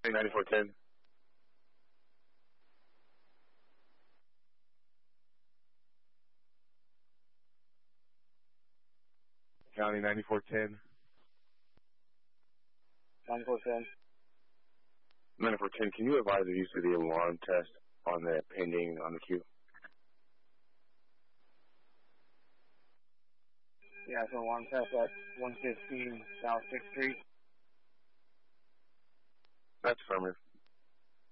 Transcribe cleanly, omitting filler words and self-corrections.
9410. County 9410. 9410. 9410, can you advise the use of the alarm test on the pending on the queue? Yeah, so alarm test at 115 South 6th Street. That's affirmative.